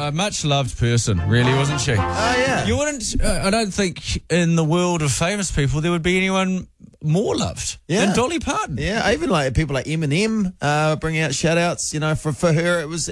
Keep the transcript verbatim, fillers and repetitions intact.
a much-loved person, really, wasn't she? Oh, yeah. You wouldn't... Uh, I don't think in the world of famous people there would be anyone more loved Yeah. than Dolly Parton. Yeah, even like people like Eminem uh, bringing out shout-outs, you know, for, for her. It was